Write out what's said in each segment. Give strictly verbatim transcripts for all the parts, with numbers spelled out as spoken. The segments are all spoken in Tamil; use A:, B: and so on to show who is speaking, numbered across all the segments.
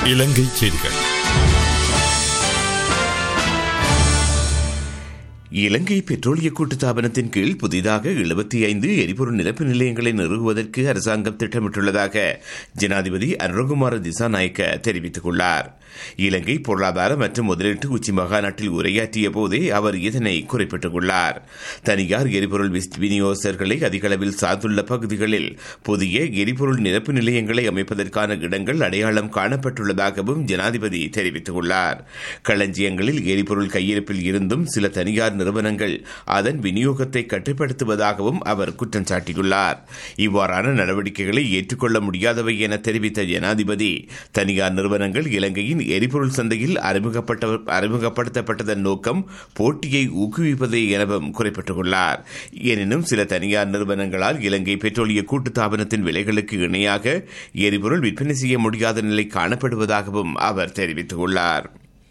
A: இலங்கை செய்திகள். இலங்கை பெட்ரோலிய கூட்டுத்தாபனத்தின் கீழ் புதிதாக எழுபத்தி ஐந்து எரிபொருள் நிரப்பு நிலையங்களை நிறுவுவதற்கு அரசாங்கம் திட்டமிட்டுள்ளதாக ஜனாதிபதி அனுரகுமார திசாநாயக்க தெரிவித்துள்ளார். இலங்கை பொருளாதார மற்றும் முதலீட்டு உச்சி மகாநாட்டில் உரையாற்றிய போதே அவர் இதனை குறிப்பிட்டுள்ளார். தனியார் எரிபொருள் விநியோகஸ்தர்களை அதிக அளவில் சார்ந்துள்ள பகுதிகளில் புதிய எரிபொருள் நிரப்பு நிலையங்களை அமைப்பதற்கான இடங்கள் அடையாளம் காணப்பட்டுள்ளதாகவும் ஜனாதிபதி தெரிவித்துள்ளார். களஞ்சியங்களில் எரிபொருள் கையிருப்பில் இருந்தும் சில தனியார் நிறுவனங்கள் அதன் விநியோகத்தை கட்டுப்படுத்துவதாகவும் அவர் குற்றம் சாட்டியுள்ளார். இவ்வாறான நடவடிக்கைகளை ஏற்றுக்கொள்ள முடியாதவை என தெரிவித்த ஜனாதிபதி, தனியார் நிறுவனங்கள் இலங்கையின் எரிபொருள் சந்தையில் அறிமுகப்படுத்தப்பட்டதன் நோக்கம் போட்டியை ஊக்குவிப்பதே எனவும் குறிப்பிட்டுள்ளார். எனினும் சில தனியார் நிறுவனங்களால் இலங்கை பெட்ரோலிய கூட்டுத்தாபனத்தின் விலைகளுக்கு இணையாக எரிபொருள் விற்பனை செய்ய முடியாத நிலை காணப்படுவதாகவும் அவர் தெரிவித்துள்ளார்.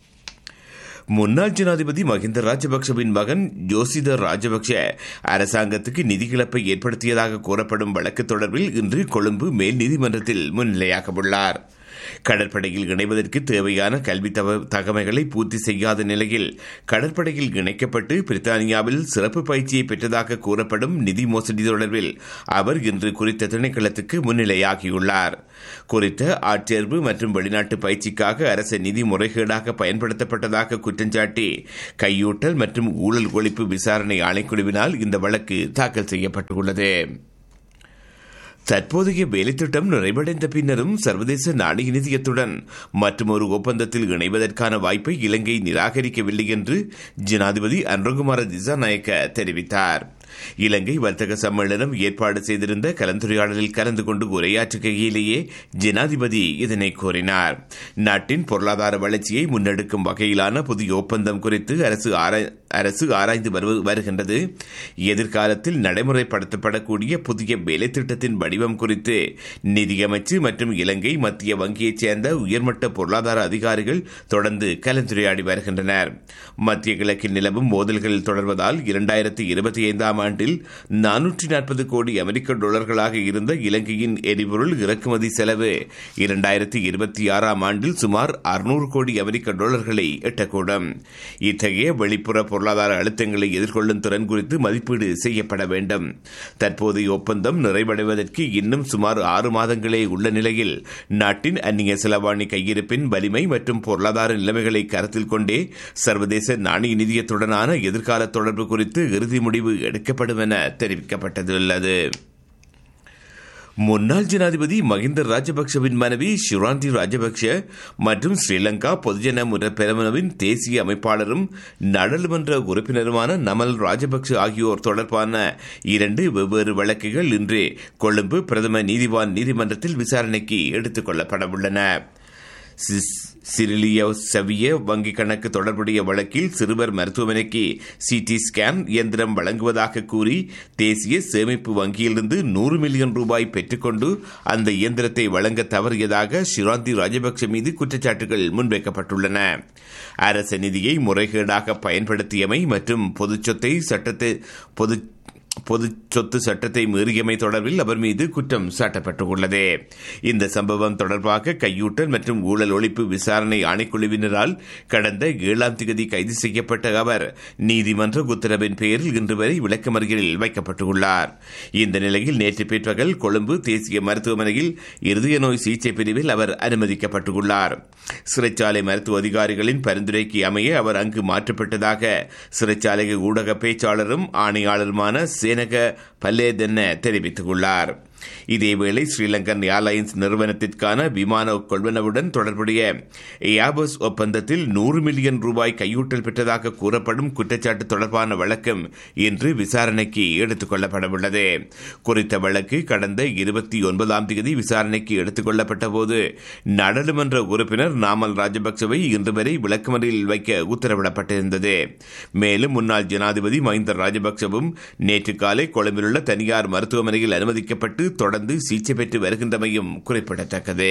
A: முன்னாள் ஜனாதிபதி மஹிந்த ராஜபக்சவின் மகன் ஜோசித ராஜபக்ச அரசாங்கத்துக்கு நிதி இழப்பை ஏற்படுத்தியதாக கூறப்படும் வழக்கு தொடர்பில் இன்று கொழும்பு மேல் நீதிமன்றத்தில் முன்னிலையாக உள்ளார். கடற்படையில் இணைவதற்கு தேவையான கல்வி தகமைகளை பூர்த்தி செய்யாத நிலையில் கடற்படையில் இணைக்கப்பட்டு பிரித்தானியாவில் சிறப்பு பயிற்சியை பெற்றதாக கூறப்படும் நிதி மோசடி தொடர்பில் அவர் இன்று குறித்த திணைக்களத்துக்கு முன்னிலையாகியுள்ளார். குறித்த ஆட்சேர்வு மற்றும் வெளிநாட்டு பயிற்சிக்காக அரசு நிதி முறைகேடாக பயன்படுத்தப்பட்டதாக குற்றஞ்சாட்டி கையூட்டல் மற்றும் ஊழல் ஒழிப்பு விசாரணை ஆணைக்குழுவினால் இந்த வழக்கு தாக்கல் செய்யப்பட்டுள்ளது. தற்போதைய வேலைத்திட்டம் நிறைவடைந்த பின்னரும் சர்வதேச நாணய நிதியத்துடன் மற்றொரு ஒப்பந்தத்தில் இணைவதற்கான வாய்ப்பை இலங்கை நிராகரிக்கவில்லை என்று ஜனாதிபதி அனுரகுமார திசாநாயக்க தெரிவித்தார். இலங்கை வர்த்தக சம்மேளனம் ஏற்பாடு செய்திருந்த கலந்துரையாடலில் கலந்து கொண்டு உரையாற்றுகையிலேயே ஜனாதிபதி இதனை கூறினார். நாட்டின் பொருளாதார வளர்ச்சியை முன்னெடுக்கும் வகையிலான புதிய ஒப்பந்தம் குறித்து அரசு அரசு ஆராய்ந்து வருகின்றது. எதிர்காலத்தில் நடைமுறைப்படுத்தப்படக்கூடிய புதிய வேலை திட்டத்தின் வடிவம் குறித்து நிதியமைச்சு மற்றும் இலங்கை மத்திய வங்கியைச் சேர்ந்த உயர்மட்ட பொருளாதார அதிகாரிகள் தொடர்ந்து கலந்துரையாடி வருகின்றனர். மத்திய கிழக்கில் நிலவும் மோதல்கள் தொடர்வதால் இரண்டாயிரத்தி இருபத்தி ஐந்தாம் ஆண்டில் நானூற்றி நாற்பது கோடி அமெரிக்க டாலர்களாக இருந்த இலங்கையின் எரிபொருள் இறக்குமதி செலவு இரண்டாயிரத்தி இருபத்தி ஆறாம் ஆண்டில் சுமார் அறுநூறு கோடி அமெரிக்க டாலர்களை எட்டக்கூடும். இத்தகைய வெளிப்புற பொருளாதார அழுத்தங்களை எதிர்கொள்ளும் திறன் குறித்து மதிப்பீடு செய்யப்பட வேண்டும். தற்போதைய ஒப்பந்தம் நிறைவடைவதற்கு இன்னும் சுமார் ஆறு மாதங்களே உள்ள நிலையில் நாட்டின் அந்நிய செலவாணி கையிருப்பின் வலிமை மற்றும் பொருளாதார நிலைமைகளை கருத்தில் கொண்டே சர்வதேச நாணய நிதியத்துடனான எதிர்கால தொடர்பு குறித்து இறுதி முடிவு எடுக்கப்படும் என தெரிவிக்கப்பட்டுள்ளது. முன்னாள் ஜனாதிபதி மஹிந்த ராஜபக்சவின் மனைவி ஷிராந்தி ராஜபக்ஷ மற்றும் ஸ்ரீலங்கா பொதுஜன பெரமுனவின் தேசிய அமைப்பாளரும் நாடாளுமன்ற உறுப்பினருமான நமல் ராஜபக்ஷ ஆகியோர் தொடர்பான இரண்டு வெவ்வேறு வழக்குகள் இன்று கொழும்பு பிரதம நீதிவான் நீதிமன்றத்தில் விசாரணைக்கு எடுத்துக் கொள்ளப்படவுள்ளன. சிரிலியா செவிய வங்கிக் கணக்கு தொடர்புடைய வழக்கில் சிறுவர் மருத்துவமனைக்கு சிடி ஸ்கேன் இயந்திரம் வழங்குவதாக கூறி தேசிய சேமிப்பு வங்கியிலிருந்து நூறு மில்லியன் ரூபாய் பெற்றுக்கொண்டு அந்த இயந்திரத்தை வழங்க தவறியதாக ஷிராந்தி ராஜபக்ச மீது குற்றச்சாட்டுகள் முன்வைக்கப்பட்டுள்ளன. அரச நிதியை முறைகேடாக பயன்படுத்தியமை மற்றும் பொதுச்சொத்தை சட்டத்தை பொது பொது சொத்து சட்டத்தை மீறியமை தொடர்பில் அவர் மீது குற்றம் சாட்டப்பட்டுள்ளது. இந்த சம்பவம் தொடர்பாக கையூட்டல் மற்றும் ஊழல் ஒழிப்பு விசாரணை ஆணைக்குழுவினரால் கடந்த ஏழாம் தேதி கைது செய்யப்பட்ட அவர் நீதிமன்ற உத்தரவின் பெயரில் இன்று வரை விளக்கமறியலில் வைக்கப்பட்டுள்ளார். இந்த நிலையில் நேற்று பிற்பகல் கொழும்பு தேசிய மருத்துவமனையில் இருதய நோய் சிகிச்சை பிரிவில் அவர் அனுமதிக்கப்பட்டுள்ளார். சிறைச்சாலை மருத்துவ அதிகாரிகளின் பரிந்துரைக்கு அமைய அவர் அங்கு மாற்றப்பட்டதாக சிறைச்சாலை ஊடக பேச்சாளரும் ஆணையாளருமான சேனக பல்லேதென்ன தெரிவித்துள்ளார். இதேவேளை ஸ்ரீலங்கன் ஏர்லைன்ஸ் நிறுவனத்திற்கான விமான கொள்வனவுடன் தொடர்புடைய ஏர்பஸ் ஒப்பந்தத்தில் நூறு மில்லியன் ரூபாய் கையூட்டல் பெற்றதாக கூறப்படும் குற்றச்சாட்டு தொடர்பான வழக்கம் இன்று விசாரணைக்கு எடுத்துக் கொள்ளப்படவுள்ளது. குறித்த வழக்கு கடந்த இருபத்தி ஒன்பதாம் தேதி விசாரணைக்கு எடுத்துக் கொள்ளப்பட்ட போது நாடாளுமன்ற உறுப்பினர் நாமல் ராஜபக்சவை இன்று வரை விளக்கமறியலில் வைக்க உத்தரவிடப்பட்டிருந்தது. மேலும் முன்னாள் ஜனாதிபதி மஹிந்த ராஜபக்சவும் நேற்று காலை கொழும்பிலுள்ள தனியார் மருத்துவமனையில் அனுமதிக்கப்பட்டு தொடர்ந்து சிகிச்சை பெற்று வருகின்றமையும் குறிப்பிடத்தக்கது.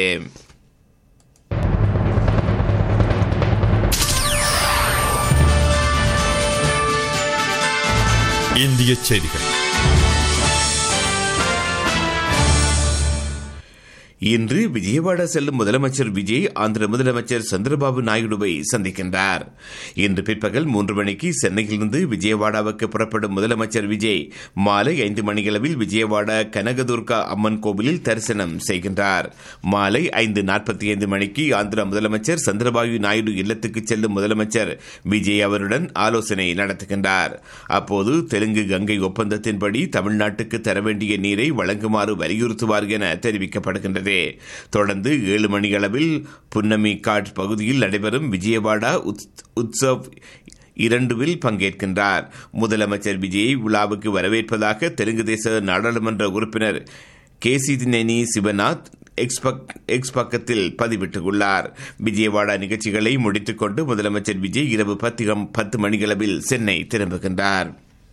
B: இந்திய செய்திகள்.
A: இன்று விஜயவாடா செல்லும் முதலமைச்சர் விஜய் ஆந்திர முதலமைச்சர் சந்திரபாபு நாயுடுவை சந்திக்கின்றார். இன்று பிற்பகல் மூன்று மணிக்கு சென்னையிலிருந்து விஜயவாடாவுக்கு புறப்படும் முதலமைச்சர் விஜய் மாலை ஐந்து மணியளவில் விஜயவாடா கனகதுர்கா அம்மன் கோவிலில் தரிசனம் செய்கின்றார். மாலை ஐந்து நாற்பத்தி ஐந்து மணிக்கு ஆந்திர முதலமைச்சர் சந்திரபாபு நாயுடு இல்லத்துக்கு செல்லும் முதலமைச்சர் விஜய் அவருடன் ஆலோசனை நடத்துகின்றார். அப்போது தெலுங்கு கங்கை ஒப்பந்தத்தின்படி தமிழ்நாட்டுக்கு தர வேண்டிய நீரை வழங்குமாறு வலியுறுத்துவார் என தெரிவிக்கப்படுகின்றது. தொடர்ந்து ஏழு மணி அளவில் புன்னமி காட் பகுதியில் நடைபெறும் விஜயவாடா உத்சவ் இரண்டுவில் பங்கேற்கின்றார். முதலமைச்சர் விஜயை விழாவுக்கு வரவேற்பதாக தெலுங்கு தேச நாடாளுமன்ற உறுப்பினர் கேசிதினேனி சிவநாத் எக்ஸ் பக்கத்தில் பதிவிட்டுள்ளார். விஜயவாடா நிகழ்ச்சிகளை முடித்துக் கொண்டு முதலமைச்சர் விஜய் இரவு பத்து மணியளவில் சென்னை திரும்புகின்றார்.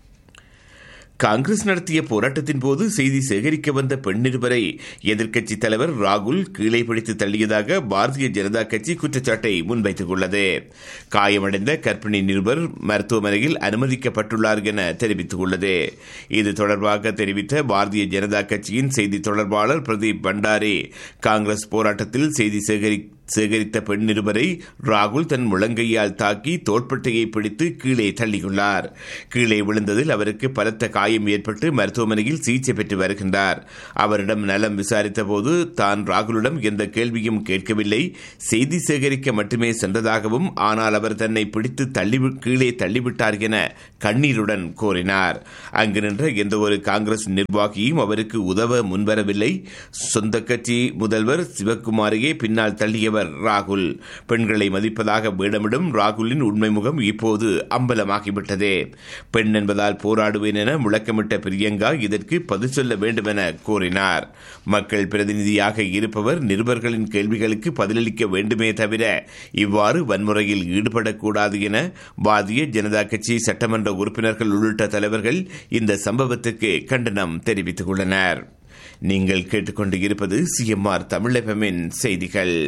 A: காங்கிரஸ் நடத்திய போராட்டத்தின் போது செய்தி சேகரிக்க வந்த பெண் நிருபரை எதிர்க்கட்சித் தலைவர் ராகுல் கீழே பிடித்து தள்ளியதாக பாரதிய ஜனதா கட்சி குற்றச்சாட்டை முன்வைத்துள்ளது. காயமடைந்த கர்ப்பிணி நிருபர் மருத்துவமனையில் அனுமதிக்கப்பட்டுள்ளார் என தெரிவித்துள்ளது. இது தொடர்பாக தெரிவித்த பாரதிய ஜனதா கட்சியின் செய்தி தொடர்பாளர் பிரதீப் பண்டாரி, காங்கிரஸ் போராட்டத்தில் செய்தி சேகரி சேகரித்த பெண் நிருபரை ராகுல் தன் முழங்கையால் தாக்கி தோள்பட்டையை பிடித்து கீழே தள்ளியுள்ளார். கீழே விழுந்ததில் அவருக்கு பலத்த காயம் ஏற்பட்டு மருத்துவமனையில் சிகிச்சை பெற்று வருகின்றார். அவரிடம் நலம் விசாரித்த போது தான் ராகுலிடம் எந்த கேள்வியும் கேட்கவில்லை, செய்தி சேகரிக்க மட்டுமே சென்றதாகவும், ஆனால் அவர் தன்னை பிடித்து தள்ளி கீழே தள்ளிவிட்டார் என கண்ணீருடன் கூறினார். அங்கு நின்ற எந்த ஒரு காங்கிரஸ் நிர்வாகியும் அவருக்கு உதவ முன்வரவில்லை. சொந்த கட்சி முதல்வர் சிவக்குமாரையே பின்னால் தள்ளியவர் ராகுல். பெண்களை மதிப்பதாக வேடமிடும் ராகுலின் உண்மை முகம் இப்போது அம்பலமாகிவிட்டது. பெண் என்பதால் போராடுவேன் என முழக்கமிட்ட பிரியங்கா இதற்கு பதில் சொல்ல வேண்டும் என கூறினார். மக்கள் பிரதிநிதியாக இருப்பவர் நிருபர்களின் கேள்விகளுக்கு பதிலளிக்க வேண்டுமே தவிர இவ்வாறு வன்முறையில் ஈடுபடக்கூடாது என பாரதிய ஜனதா கட்சி சட்டமன்ற உறுப்பினர்கள் உள்ளிட்ட தலைவர்கள் இந்த சம்பவத்துக்கு கண்டனம் தெரிவித்துள்ளனர். நீங்கள் கேட்டுக்கொண்டு இருப்பது சிஎம்ஆர் தமிழ் எஃப்எம்மின் செய்திகள்.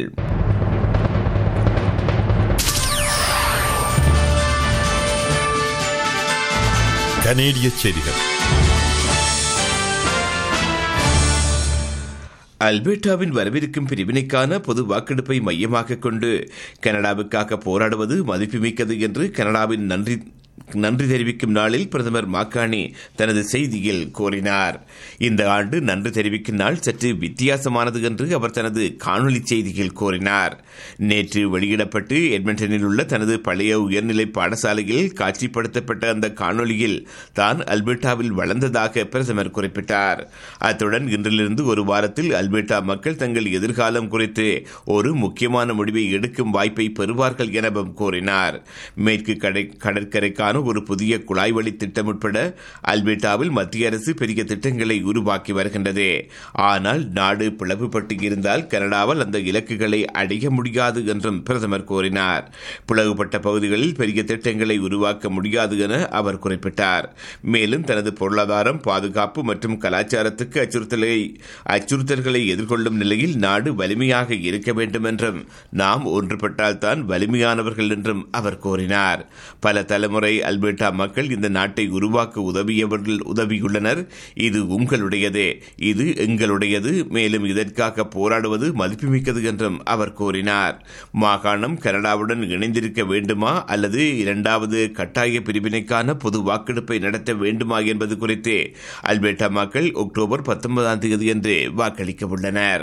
B: கனேடிய செய்திகள்.
A: அல்பர்டாவின் வரவிருக்கும் பிரிவினைக்கான பொது வாக்கெடுப்பை மையமாக கொண்டு கனடாவுக்காக போராடுவது மதிப்புமிக்கது என்று கனடாவின் நன்றி நன்றி தெரிவிக்கும் நாளில் பிரதமர் மாக்கானி தனது செய்தியில் கூறினார். இந்த ஆண்டு நன்றி தெரிவிக்கும் நாள் சற்று வித்தியாசமானது என்று அவர் தனது காணொலி செய்தியில் கூறினார். நேற்று வெளியிடப்பட்டு எட்மண்டனில் உள்ள தனது பழைய உயர்நிலை பாடசாலையில் காட்சிப்படுத்தப்பட்ட அந்த காணொலியில் தான் அல்பர்டாவில் வளர்ந்ததாக பிரதமர் குறிப்பிட்டார். அத்துடன் இன்றிலிருந்து ஒரு வாரத்தில் அல்பர்டா மக்கள் தங்கள் எதிர்காலம் குறித்து ஒரு முக்கியமான முடிவை எடுக்கும் வாய்ப்பை பெறுவார்கள் எனவும் கூறினார். மேற்கு கடற்கரைக்கான ஒரு புதிய குழாய் வழி திட்டம் உட்பட அல்பர்டாவில் மத்திய அரசு பெரிய திட்டங்களை உருவாக்கி வருகின்றது. ஆனால் நாடு பிளவுபட்டு இருந்தால் கனடாவால் அந்த இலக்குகளை அடைய முடியாது என்றும் பிரதமர் கூறினார். பிளவுபட்ட பகுதிகளில் பெரிய திட்டங்களை உருவாக்க முடியாது என அவர் குறிப்பிட்டார். மேலும் தனது பொருளாதாரம், பாதுகாப்பு மற்றும் கலாச்சாரத்துக்கு அச்சுறுத்தலை அச்சுறுத்தல்களை எதிர்கொள்ளும் நிலையில் நாடு வலிமையாக இருக்க வேண்டும் என்றும், நாம் ஒன்றுபட்டால் தான் வலிமையானவர்கள் என்றும் அவர் கூறினார். பல தலைமுறை அல்பர்டா மக்கள் இந்த நாட்டை உருவாக்க உதவியவர்கள் உதவியுள்ளனர். இது உங்களுடையது, இது எங்களுடையது. மேலும் இதற்காக போராடுவது மதிப்புமிக்கது என்றும் அவர் கூறினார். மாகாணம் கனடாவுடன் இணைந்திருக்க வேண்டுமா அல்லது இரண்டாவது கட்டாய பிரிவினைக்கான பொது வாக்கெடுப்பை நடத்த வேண்டுமா என்பது குறித்து அல்பர்டா மக்கள் அக்டோபர் பத்தொன்பதாம் தேதி என்று வாக்களிக்க உள்ளனர்.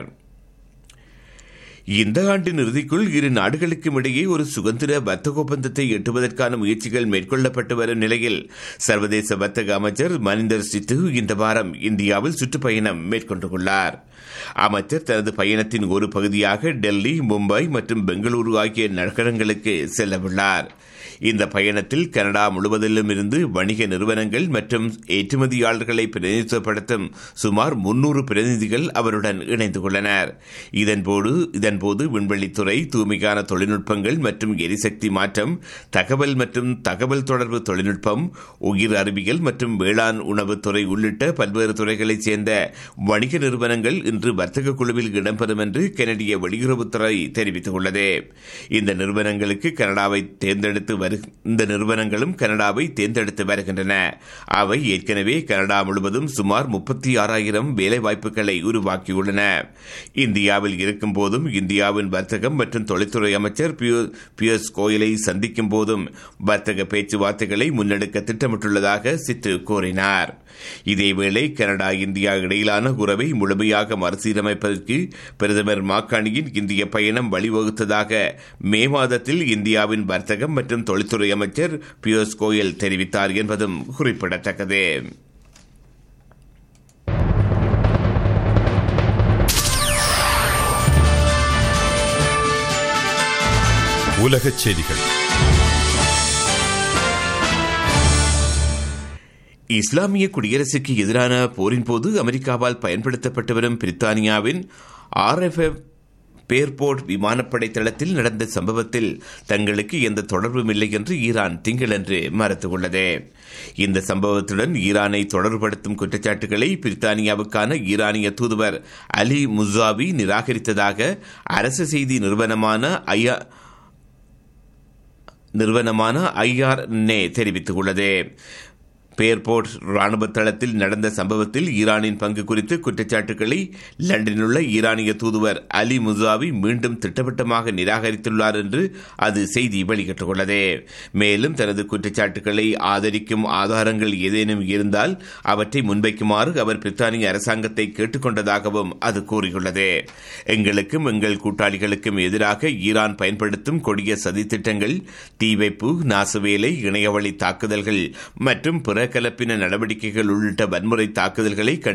A: இந்த ஆண்டின் இறுதிக்குள் இரு நாடுகளுக்கும் இடையே ஒரு சுதந்திர வர்த்தக ஒப்பந்தத்தை எட்டுவதற்கான முயற்சிகள் மேற்கொள்ளப்பட்டு வரும் நிலையில் சர்வதேச வர்த்தக அமைச்சர் மனிந்தர் சித்து இந்த வாரம் இந்தியாவில் சுற்றுப்பயணம் மேற்கொண்டுள்ளார். அமைச்சர் தனது பயணத்தின் ஒரு பகுதியாக டெல்லி, மும்பை மற்றும் பெங்களூரு ஆகிய நகரங்களுக்கு செல்லவுள்ளார். இந்த பயணத்தில் கனடா முழுவதிலும் இருந்து வணிக நிறுவனங்கள் மற்றும் ஏற்றுமதியாளர்களை பிரதிநிதித்துவப்படுத்தும் சுமார் முன்னூறு பிரதிநிதிகள் அவருடன் இணைந்து கொண்டனர். இதன்போது இதன்போது விண்வெளித்துறை, தூய்மையான தொழில்நுட்பங்கள் மற்றும் எரிசக்தி மாற்றம், தகவல் மற்றும் தகவல் தொடர்பு தொழில்நுட்பம், உயிர் அறிவியல் மற்றும் வேளாண் உணவுத்துறை உள்ளிட்ட பல்வேறு துறைகளைச் சேர்ந்த வணிக நிறுவனங்கள் இன்று வர்த்தக குழுவில் இடம்பெறும் என்று கனடிய வெளியுறவுத்துறை தெரிவித்துள்ளது. இந்த நிறுவனங்களுக்கு கனடாவை தேர்ந்தெடுத்து வரு இந்த நிறுவனங்களும் கனடாவை தேர்ந்தெடுத்து வருகின்றன. அவை ஏற்கனவே கனடா முழுவதும் சுமார் முப்பத்தி ஆறாயிரம் வேலைவாய்ப்புகளை உருவாக்கியுள்ளன. இந்தியாவில் இருக்கும் போதும் இந்தியாவின் வர்த்தகம் மற்றும் தொழில்துறை அமைச்சர் பியூஷ் கோயலை சந்திக்கும் போதும் வர்த்தக பேச்சுவார்த்தைகளை முன்னெடுக்க திட்டமிட்டுள்ளதாக சித்து கூறினார். இதேவேளை கனடா இந்தியா இடையிலான உறவை முழுமையாக மறுசீரமைப்பதற்கு பிரதமர் மாக்காணியின் இந்திய பயணம் வழிவகுத்ததாக மே மாதத்தில் இந்தியாவின் வர்த்தகம் மற்றும் தொழில்துறை அமைச்சர் பியூஷ் கோயல் தெரிவித்தார் என்பதும் குறிப்பிடத்தக்கது.
B: உலகச் செய்திகள்.
A: இஸ்லாமிய குடியரசுக்கு எதிரான போரின் போது அமெரிக்காவால் பயன்படுத்தப்பட்டு வரும் பிரித்தானியாவின் ஆர் எஃப் எஃப் பேர்போர்ட் விமானப்படை தளத்தில் நடந்த சம்பவத்தில் தங்களுக்கு எந்த தொடர்பும் இல்லை என்று ஈரான் திங்களன்று மறுத்துள்ளது. இந்த சம்பவத்துடன் ஈரானை தொடர்புபடுத்தும் குற்றச்சாட்டுகளை பிரித்தானியாவுக்கான ஈரானிய தூதுவர் அலி முசாவி நிராகரித்ததாக அரசு செய்தி நிறுவனமான ஐயா நிறுவனமான ஐஆர்என்ஏ தெரிவித்துள்ளது. பேர்போர்ட் ராணுவ தளத்தில் நடந்த சம்பவத்தில் ஈரானின் பங்கு குறித்து குற்றச்சாட்டுகளை லண்டனிலுள்ள ஈரானிய தூதுவர் அலி முசாவி மீண்டும் திட்டவட்டமாக நிராகரித்துள்ளார் என்று அது செய்தி வெளியிட்டுள்ளது. மேலும் தனது குற்றச்சாட்டுகளை ஆதரிக்கும் ஆதாரங்கள் ஏதேனும் இருந்தால் அவற்றை முன்வைக்குமாறு அவர் பிரித்தானிய அரசாங்கத்தை கேட்டுக்கொண்டதாகவும் அது கூறியுள்ளது. எங்களுக்கும் எங்கள் கூட்டாளிகளுக்கும் எதிராக ஈரான் பயன்படுத்தும் கொடிய சதித்திட்டங்கள், தீ வைப்பு, நாசவேலை, இணையவழி தாக்குதல்கள் மற்றும் பிற கலப்பின நடவடிக்கைகள் உள்ளிட்ட வன்முறை தாக்குதல்களை